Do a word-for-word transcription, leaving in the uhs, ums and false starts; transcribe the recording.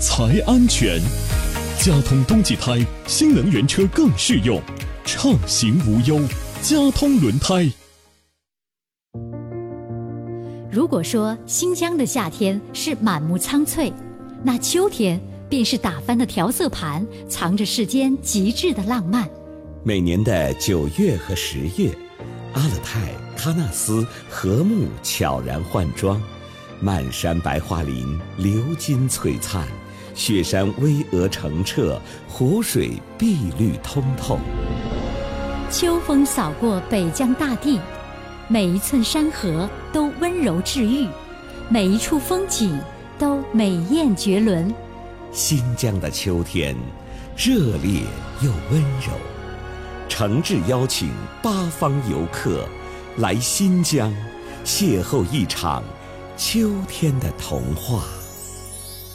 才安全。佳通冬季胎，新能源车更适用，畅行无忧。佳通轮胎。 如果说新疆的夏天是满目苍翠，那秋天便是打翻的调色盘，藏着世间极致的浪漫。 每年的九月和十月，阿勒泰、喀纳斯和睦悄然换装，漫山白桦林流金璀璨，雪山巍峨澄澈，湖水碧绿通透。 秋风扫过北疆大地，每一寸山河都温柔治愈，每一处风景都美艳绝伦。 新疆的秋天，热烈又温柔，诚挚邀请八方游客来新疆，邂逅一场秋天的童话。